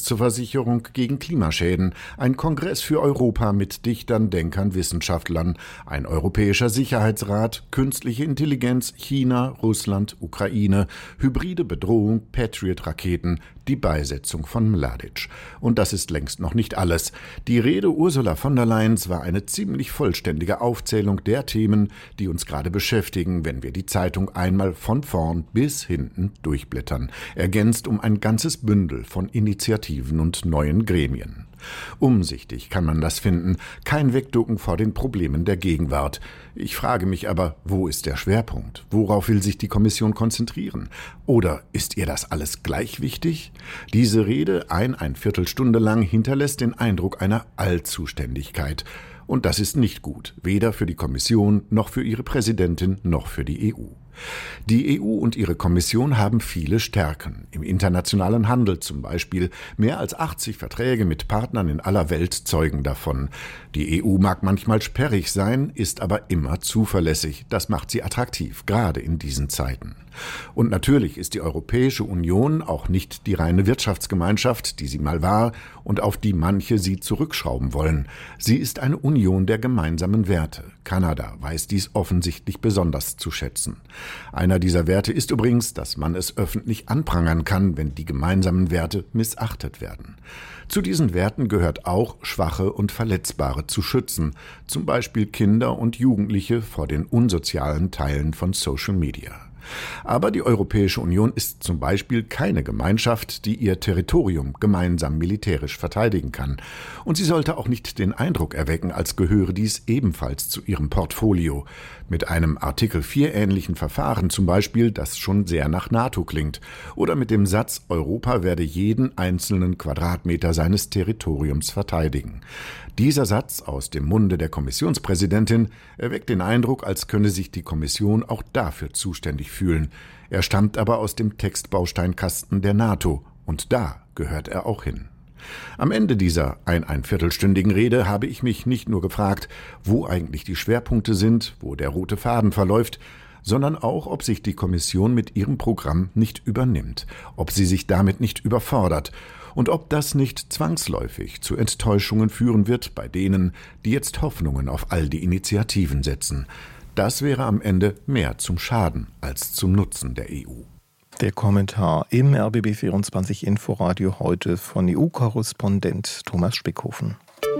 zur Versicherung gegen Klimaschäden, ein Kongress für Europa mit Dichtern, Denkern, Wissenschaftlern, ein europäischer Sicherheitsrat, künstliche Intelligenz, China, Russland, Ukraine, hybride Bedrohung, Patriot-Raketen, die Beisetzung von Mladic. Und das ist längst noch nicht alles. Die Rede Ursula von der Leyens war eine ziemlich vollständige Aufzählung der Themen, die uns gerade beschäftigen, wenn wir die Zeitung einmal von vorn bis hinten durchblättern, ergänzt um ein ganzes Bündel von Initiativen und neuen Gremien. Umsichtig kann man das finden, kein Wegducken vor den Problemen der Gegenwart. Ich frage mich aber, wo ist der Schwerpunkt? Worauf will sich die Kommission konzentrieren? Oder ist ihr das alles gleich wichtig? Diese Rede, ein Viertelstunde lang, hinterlässt den Eindruck einer Allzuständigkeit. Und das ist nicht gut, weder für die Kommission, noch für ihre Präsidentin, noch für die EU. Die EU und ihre Kommission haben viele Stärken. Im internationalen Handel zum Beispiel. Mehr als 80 Verträge mit Partnern in aller Welt zeugen davon. Die EU mag manchmal sperrig sein, ist aber immer zuverlässig. Das macht sie attraktiv, gerade in diesen Zeiten. Und natürlich ist die Europäische Union auch nicht die reine Wirtschaftsgemeinschaft, die sie mal war und auf die manche sie zurückschrauben wollen. Sie ist eine Union der gemeinsamen Werte. Kanada weiß dies offensichtlich besonders zu schätzen. Einer dieser Werte ist übrigens, dass man es öffentlich anprangern kann, wenn die gemeinsamen Werte missachtet werden. Zu diesen Werten gehört auch, Schwache und Verletzbare zu schützen, zum Beispiel Kinder und Jugendliche vor den unsozialen Teilen von Social Media. Aber die Europäische Union ist zum Beispiel keine Gemeinschaft, die ihr Territorium gemeinsam militärisch verteidigen kann. Und sie sollte auch nicht den Eindruck erwecken, als gehöre dies ebenfalls zu ihrem Portfolio. Mit einem Artikel 4 ähnlichen Verfahren zum Beispiel, das schon sehr nach NATO klingt. Oder mit dem Satz, Europa werde jeden einzelnen Quadratmeter seines Territoriums verteidigen. Dieser Satz aus dem Munde der Kommissionspräsidentin erweckt den Eindruck, als könne sich die Kommission auch dafür zuständig fühlen. Er stammt aber aus dem Textbausteinkasten der NATO und da gehört er auch hin. Am Ende dieser ein viertelstündigen Rede habe ich mich nicht nur gefragt, wo eigentlich die Schwerpunkte sind, wo der rote Faden verläuft, sondern auch, ob sich die Kommission mit ihrem Programm nicht übernimmt, ob sie sich damit nicht überfordert und ob das nicht zwangsläufig zu Enttäuschungen führen wird bei denen, die jetzt Hoffnungen auf all die Initiativen setzen. Das wäre am Ende mehr zum Schaden als zum Nutzen der EU. Der Kommentar im RBB24 Inforadio heute von EU-Korrespondent Thomas Spickhofen.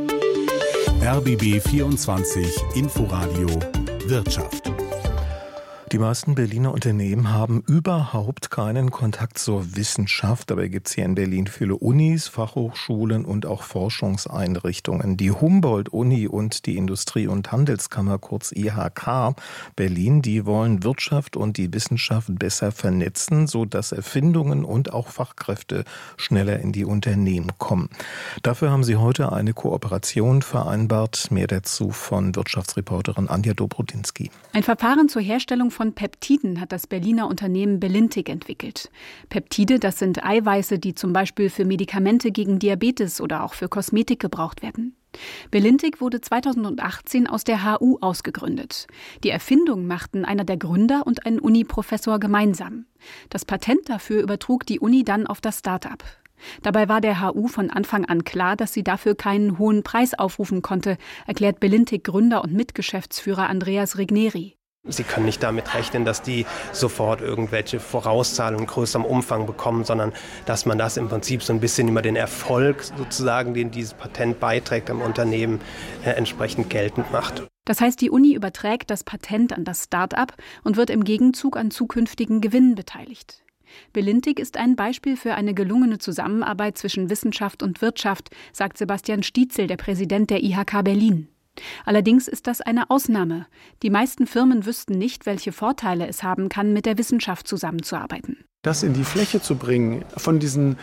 RBB24 Inforadio Wirtschaft. Die meisten Berliner Unternehmen haben überhaupt keinen Kontakt zur Wissenschaft. Dabei gibt es hier in Berlin viele Unis, Fachhochschulen und auch Forschungseinrichtungen. Die Humboldt-Uni und die Industrie- und Handelskammer, kurz IHK Berlin, die wollen Wirtschaft und die Wissenschaft besser vernetzen, sodass Erfindungen und auch Fachkräfte schneller in die Unternehmen kommen. Dafür haben sie heute eine Kooperation vereinbart. Mehr dazu von Wirtschaftsreporterin Anja Dobrodinsky. Ein Verfahren zur Herstellung von Peptiden hat das Berliner Unternehmen Belintic entwickelt. Peptide, das sind Eiweiße, die zum Beispiel für Medikamente gegen Diabetes oder auch für Kosmetik gebraucht werden. Belintic wurde 2018 aus der HU ausgegründet. Die Erfindung machten einer der Gründer und ein Uni-Professor gemeinsam. Das Patent dafür übertrug die Uni dann auf das Start-up. Dabei war der HU von Anfang an klar, dass sie dafür keinen hohen Preis aufrufen konnte, erklärt Belintic-Gründer und Mitgeschäftsführer Andreas Rigneri. Sie können nicht damit rechnen, dass die sofort irgendwelche Vorauszahlungen in größerem Umfang bekommen, sondern dass man das im Prinzip so ein bisschen über den Erfolg sozusagen, den dieses Patent beiträgt am Unternehmen, entsprechend geltend macht. Das heißt, die Uni überträgt das Patent an das Start-up und wird im Gegenzug an zukünftigen Gewinnen beteiligt. Belintic ist ein Beispiel für eine gelungene Zusammenarbeit zwischen Wissenschaft und Wirtschaft, sagt Sebastian Stietzel, der Präsident der IHK Berlin. Allerdings ist das eine Ausnahme. Die meisten Firmen wüssten nicht, welche Vorteile es haben kann, mit der Wissenschaft zusammenzuarbeiten. Das in die Fläche zu bringen, von diesen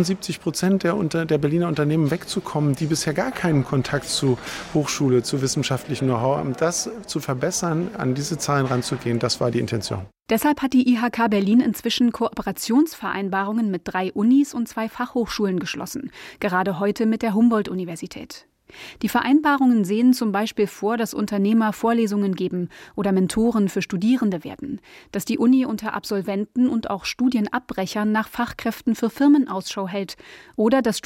71% der Berliner Unternehmen wegzukommen, die bisher gar keinen Kontakt zu Hochschule, zu wissenschaftlichem Know-how haben, das zu verbessern, an diese Zahlen ranzugehen, das war die Intention. Deshalb hat die IHK Berlin inzwischen Kooperationsvereinbarungen mit 3 Unis und 2 Fachhochschulen geschlossen, gerade heute mit der Humboldt-Universität. Die Vereinbarungen sehen zum Beispiel vor, dass Unternehmer Vorlesungen geben oder Mentoren für Studierende werden, dass die Uni unter Absolventen und auch Studienabbrechern nach Fachkräften für Firmen Ausschau hält oder dass